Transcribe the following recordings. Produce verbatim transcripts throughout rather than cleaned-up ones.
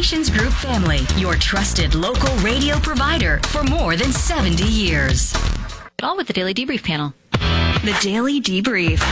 Communications Group family, your trusted local radio provider for more than seventy years. All with the Daily Debrief panel. The Daily Debrief.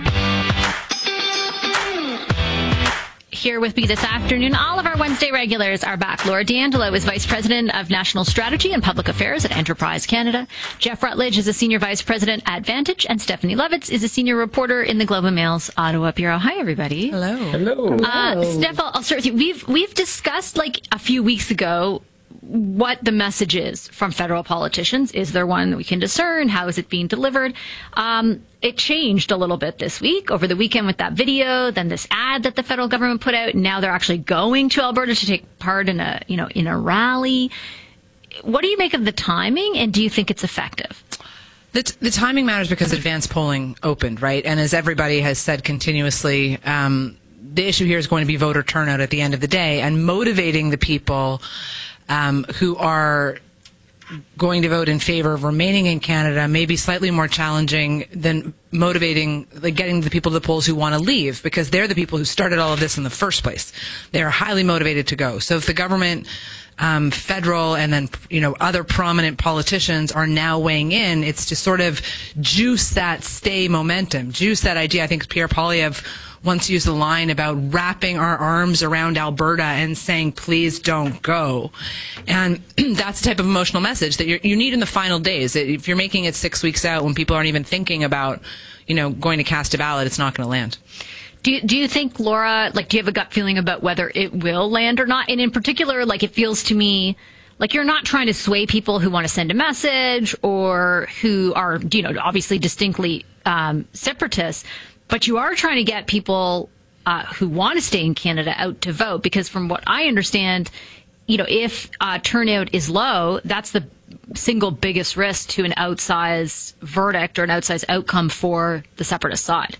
Here with me this afternoon, all of our Wednesday regulars are back. Laura D'Angelo is Vice President of National Strategy and Public Affairs at Enterprise Canada. Jeff Rutledge is a Senior Vice President at Vantage. And Stephanie Levitz is a Senior Reporter in the Globe and Mail's Ottawa Bureau. Hi, everybody. Hello. Hello. Uh, Steph, I'll, I'll start with you. We've, we've discussed, like, a few weeks ago what the message is from federal politicians. Is there one that we can discern? How is it being delivered? Um, it changed a little bit this week, over the weekend with that video, then this ad that the federal government put out. Now they're actually going to Alberta to take part in a, you know, in a rally. What do you make of the timing, and do you think it's effective? The, t- the timing matters because advanced polling opened, right? And as everybody has said continuously, um, the issue here is going to be voter turnout at the end of the day, and motivating the people Um, who are going to vote in favor of remaining in Canada may be slightly more challenging than motivating, like getting the people to the polls who want to leave, because they're the people who started all of this in the first place. They are highly motivated to go. So if the government, um, federal, and then, you know, other prominent politicians are now weighing in, it's to sort of juice that stay momentum, juice that idea. I think Pierre Poilievre once used a line about wrapping our arms around Alberta and saying, please don't go. And that's the type of emotional message that you're, you need in the final days. If you're making it six weeks out when people aren't even thinking about, you know, going to cast a ballot, it's not going to land. Do you, do you think, Laura, like, do you have a gut feeling about whether it will land or not? And in particular, like, it feels to me like you're not trying to sway people who want to send a message or who are, you know, obviously distinctly um, separatists, but you are trying to get people uh, who want to stay in Canada out to vote, because from what I understand, you know, if uh, turnout is low, that's the single biggest risk to an outsized verdict or an outsized outcome for the separatist side.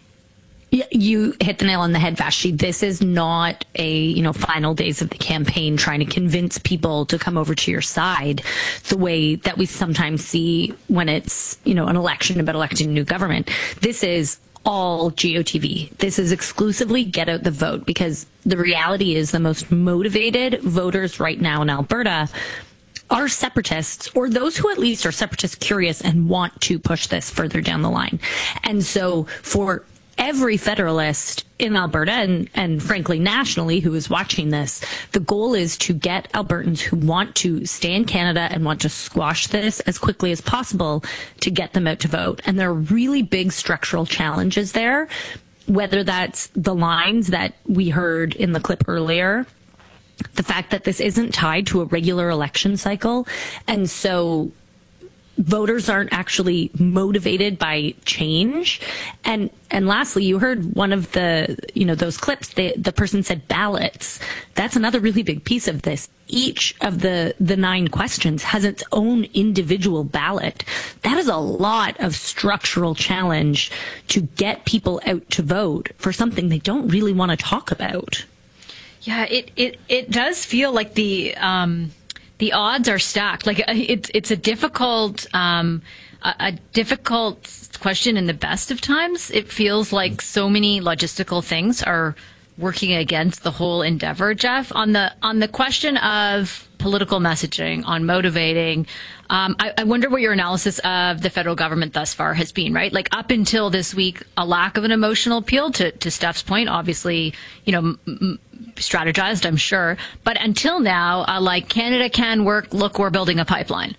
You hit the nail on the head, Vashti. This is not a, you know, final days of the campaign trying to convince people to come over to your side the way that we sometimes see when it's, you know, an election about electing a new government. This is all G O T V. This is exclusively get out the vote, because the reality is the most motivated voters right now in Alberta are separatists, or those who at least are separatist curious and want to push this further down the line. And so for every Federalist in Alberta and, and frankly nationally who is watching this, the goal is to get Albertans who want to stay in Canada and want to squash this as quickly as possible to get them out to vote. And there are really big structural challenges there, whether that's the lines that we heard in the clip earlier, the fact that this isn't tied to a regular election cycle, and so voters aren't actually motivated by change. And and lastly, you heard one of the, you know, those clips, the, the person said ballots. That's another really big piece of this. Each of the, the nine questions has its own individual ballot. That is a lot of structural challenge to get people out to vote for something they don't really want to talk about. Yeah, it, it, it does feel like the... Um The odds are stacked. Like it's it's a difficult um, a, a difficult question in the best of times. It feels like so many logistical things are working against the whole endeavor. Jeff, on the on the question of political messaging, on motivating, um, I, I wonder what your analysis of the federal government thus far has been. Right, like up until this week, a lack of an emotional appeal. To to Steph's point, obviously, you know. M- m- strategized, I'm sure. But until now, uh, like, Canada can work, look, we're building a pipeline.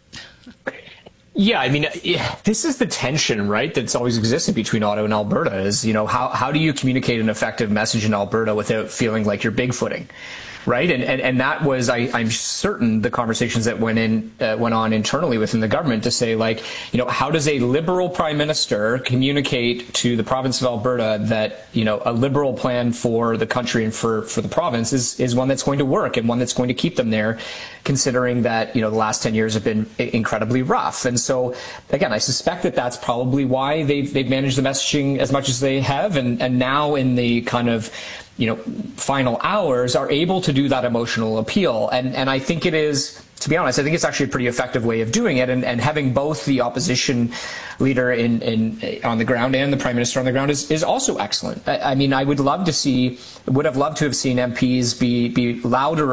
Yeah, I mean, yeah, this is the tension, right, that's always existed between Ottawa and Alberta is, you know, how, how do you communicate an effective message in Alberta without feeling like you're bigfooting? Right. And, and, and that was, I, I'm certain, the conversations that went in, uh, went on internally within the government to say, like, you know, how does a Liberal Prime Minister communicate to the province of Alberta that, you know, a Liberal plan for the country and for, for the province is, is one that's going to work and one that's going to keep them there, considering that, you know, the last ten years have been incredibly rough. And so, again, I suspect that that's probably why they've, they've managed the messaging as much as they have. And, and now in the kind of, you know, final hours are able to do that emotional appeal. And, and I think it is, to be honest, I think it's actually a pretty effective way of doing it. And, and having both the opposition leader in, in on the ground and the Prime Minister on the ground is, is also excellent. I, I mean, I would love to see, would have loved to have seen M Ps be, be louder